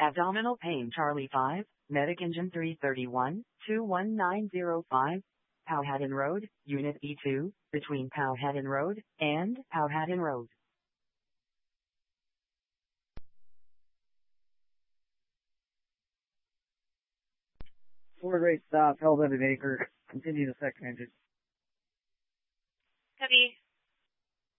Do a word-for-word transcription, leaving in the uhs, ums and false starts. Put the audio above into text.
Abdominal pain Charlie five, Medic Engine three thirty-one, two one nine zero five, Powhatan Road, Unit E two, between Powhatan Road and Powhatan Road. Forward rate stop, held at an acre. Continue to second engine. Copy.